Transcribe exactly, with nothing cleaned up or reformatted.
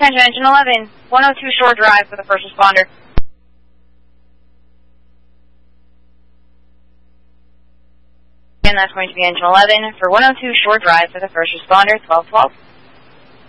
Attention, Engine eleven, one oh two Shore Drive for the first responder. And that's going to be Engine eleven for one oh two Shore Drive for the first responder, twelve twelve.